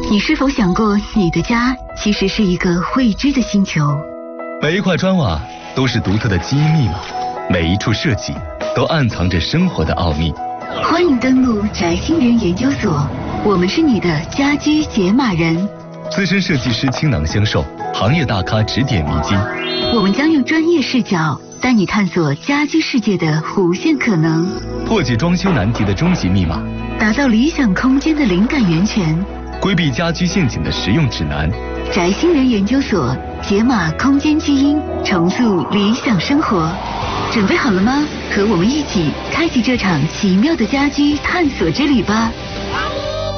你是否想过，你的家其实是一个未知的星球？ 每一块砖瓦都是独特的基因密码，每一处设计都暗藏着生活的奥秘。 欢迎登录宅星人研究所，我们是你的家居解码人。 资深设计师倾囊相授，行业大咖指点迷津。 我们将用专业视角带你探索家居世界的无限可能， 破解装修难题的终极密码， 打造理想空间的灵感源泉， 规避家居陷阱的实用指南。 宅星人研究所解码空间基因，重塑理想生活。准备好了吗？和我们一起开启这场奇妙的家居探索之旅吧。